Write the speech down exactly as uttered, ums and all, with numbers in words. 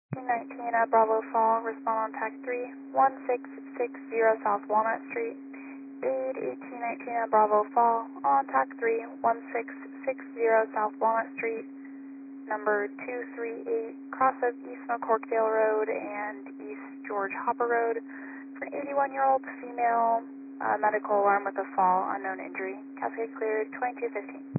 eighteen nineteen at Bravo Fall, respond on tag three, one six six zero South Walnut Street. Aid eighteen nineteen at Bravo Fall, on tag three, one six six zero South Walnut Street, number two three eight, cross of East McCorkdale Road and East George Hopper Road, for an eighty-one-year-old female, uh, medical alarm with a fall, unknown injury. Cascade cleared, twenty-two fifteen.